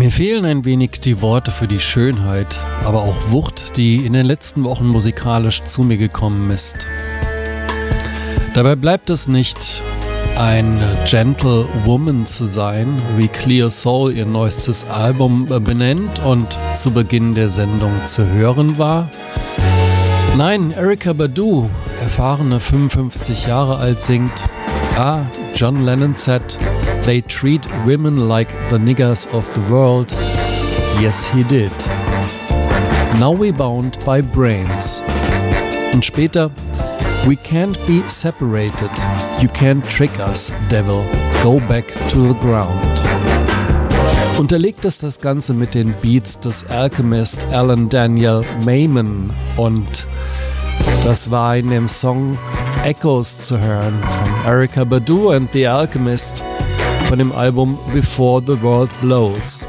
Mir fehlen ein wenig die Worte für die Schönheit, aber auch Wucht, die in den letzten Wochen musikalisch zu mir gekommen ist. Dabei bleibt es nicht, ein Gentle Woman zu sein, wie Clear Soul ihr neuestes Album benennt und zu Beginn der Sendung zu hören war. Nein, Erykah Badu, erfahrene 55 Jahre alt, singt: John Lennon said, they treat women like the niggers of the world. Yes, he did. Now we bound by brains. Und später: we can't be separated. You can't trick us, devil. Go back to the ground. Unterlegt ist das Ganze mit den Beats des Alchemist Alan Daniel Mayman, und das war in dem Song Echoes zu hören von Erykah Badu and the Alchemist von dem Album Before the World Blows.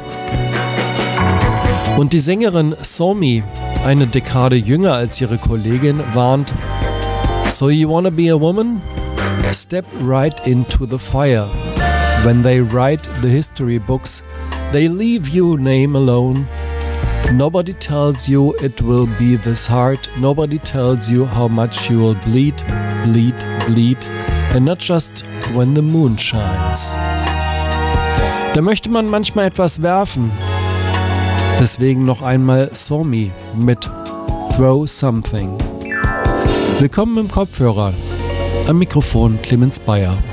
Und die Sängerin Somi, eine Dekade jünger als ihre Kollegin, warnt: So you wanna be a woman? Step right into the fire. When they write the history books, they leave your name alone. Nobody tells you it will be this hard. Nobody tells you how much you will bleed, bleed, bleed. And not just when the moon shines. Da möchte man manchmal etwas werfen. Deswegen noch einmal Somi mit Throw Something. Willkommen im Kopfhörer. Am Mikrofon Clemens Bayer.